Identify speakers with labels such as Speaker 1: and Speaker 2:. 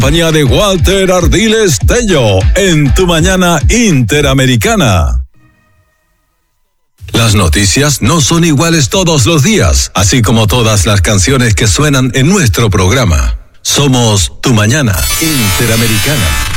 Speaker 1: compañía de Walter Ardiles Tello en Tu Mañana Interamericana. Las noticias no son iguales todos los días, así como todas las canciones que suenan en nuestro programa. Somos Tu Mañana Interamericana.